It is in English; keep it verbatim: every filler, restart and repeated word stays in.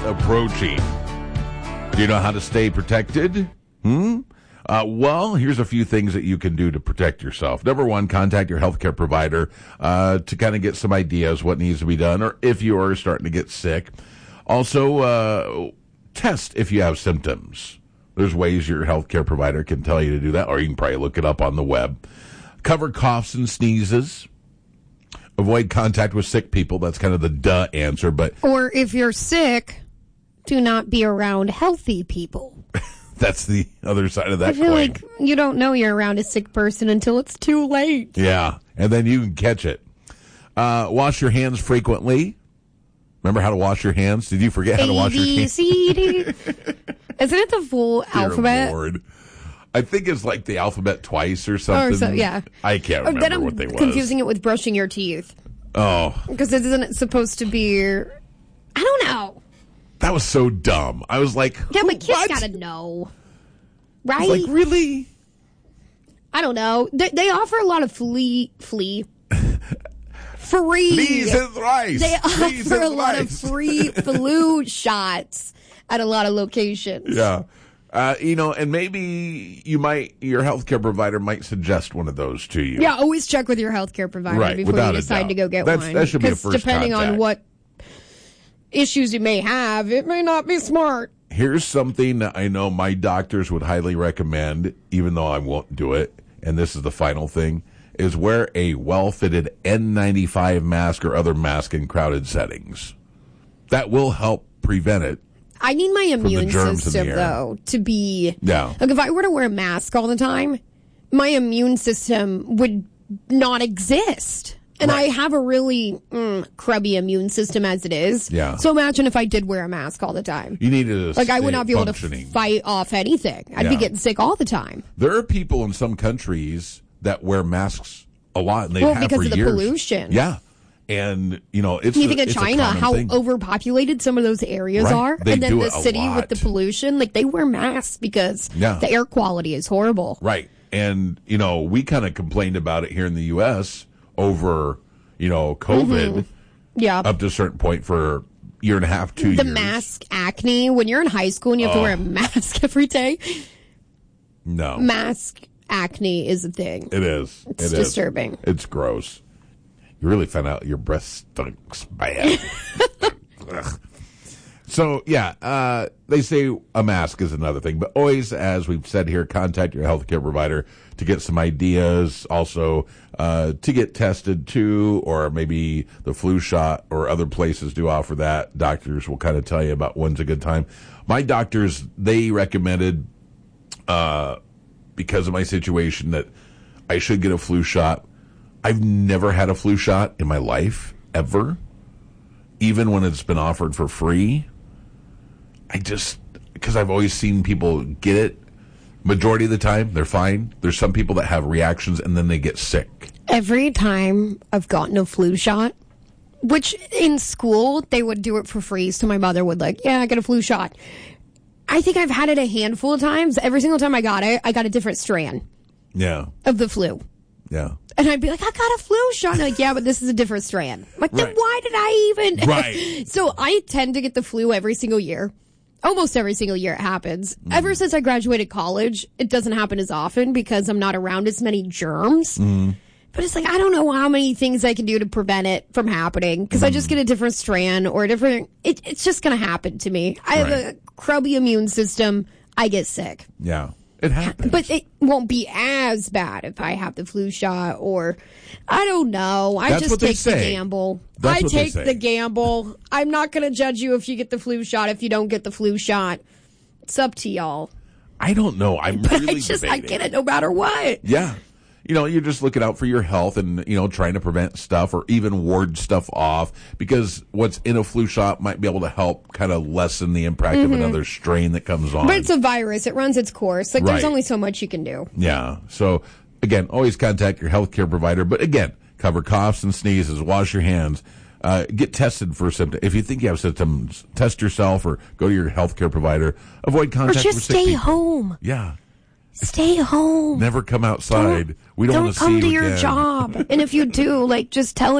approaching. Do you know how to stay protected? Hmm? Uh, well, here's a few things that you can do to protect yourself. Number one, contact your healthcare provider uh, to kind of get some ideas what needs to be done, or if you are starting to get sick. Also, uh, test if you have symptoms. There's ways your healthcare provider can tell you to do that, or you can probably look it up on the web. Cover coughs and sneezes. Avoid contact with sick people. That's kind of the duh answer, but or if you're sick, do not be around healthy people. That's the other side of that I feel coin. like you don't know you're around a sick person until it's too late. Yeah, and then you can catch it. Uh, wash your hands frequently. Remember how to wash your hands? Did you forget how to wash your hands? A, B, C, D. Isn't it the full Dear alphabet? Lord. I think it's like the alphabet twice or something. Or so, yeah. I can't Or remember then I'm what they was. confusing it with brushing your teeth. Oh. Because isn't it supposed to be... I don't know. That was so dumb. I was like, Yeah, but kids what? gotta know. I Right? was like, really? I don't know. They, they offer a lot of flea... Flea. Free. Fleas and rice. They Fleas offer a and lot of rice. free flu shots at a lot of locations. Yeah. Uh, you know, and maybe you might, your healthcare provider might suggest one of those to you. Yeah, always check with your healthcare provider Right, before without you a decide doubt. to go get That's- one. that should be a 'Cause first depending on contact. what issues you may have, it may not be smart. Here's something that I know my doctors would highly recommend, even though I won't do it, and this is the final thing, is wear a well-fitted N ninety-five mask or other mask in crowded settings. That will help prevent it. I need my immune germs in the system, air. though, to be... Yeah. Like, if I were to wear a mask all the time, my immune system would not exist. And Right. I have a really mm, crubby immune system as it is. Yeah. So imagine if I did wear a mask all the time. You need to Like, I would stay not be able functioning. to fight off anything. I'd be Yeah. getting sick all the time. There are people in some countries that wear masks a lot, and they Well, have because for of the years. pollution. Yeah, and you know, it's You a, think in it's a China common how thing. overpopulated some of those areas Right. are? They and then do the it a city lot. with the pollution, like they wear masks because Yeah. the air quality is horrible. Right. And, you know, we kind of complained about it here in the U S over, you know, COVID Yeah. up to a certain point for a year and a half, two the years. mask acne, when you're in high school and you have to wear a mask every day, No. mask acne is a thing. It is. It's It is. disturbing. It's gross. You really found out your breath stinks bad. Ugh. So, yeah, uh, they say a mask is another thing. But always, as we've said here, contact your healthcare provider to get some ideas. Also, uh, to get tested, too, or maybe the flu shot or other places do offer that. Doctors will kind of tell you about when's a good time. My doctors, they recommended, uh, because of my situation, that I should get a flu shot. I've never had a flu shot in my life, ever. Even when it's been offered for free. I just, because I've always seen people get it. Majority of the time, they're fine. There's some people that have reactions and then they get sick. Every time I've gotten a flu shot, which in school they would do it for free, so my mother would like, yeah, I got a flu shot. I think I've had it a handful of times. Every single time I got it, I got a different strand Yeah. of the flu. Yeah. And I'd be like, I got a flu shot. And like, yeah, but this is a different strand. I'm like, then Right. why did I even? Right. So I tend to get the flu every single year. Almost every single year it happens. Mm. Ever since I graduated college, it doesn't happen as often because I'm not around as many germs. Mm. But it's like, I don't know how many things I can do to prevent it from happening because Mm. I just get a different strand or a different, it, it's just going to happen to me. I have Right. a crubby immune system. I get sick. Yeah. It happens. But it won't be as bad if I have the flu shot or, I don't know. I That's just what they take the say. gamble. That's I what they take say. the gamble. I'm not going to judge you if you get the flu shot, if you don't get the flu shot. It's up to y'all. I don't know. I'm But really I just, I debating. get it no matter what. Yeah. You know, you're just looking out for your health and, you know, trying to prevent stuff or even ward stuff off because what's in a flu shot might be able to help kind of lessen the impact of another strain that comes on. But it's a virus. It runs its course. Like, there's Right. only so much you can do. Yeah. So, again, always contact your healthcare provider. But again, cover coughs and sneezes, wash your hands, uh, get tested for symptoms. If you think you have symptoms, test yourself or go to your healthcare provider. Avoid Or contact just with sick stay people. home. Yeah. Stay home. Never come outside. we don't, Don't want to see come you to your again. job. And if you do, like, just tell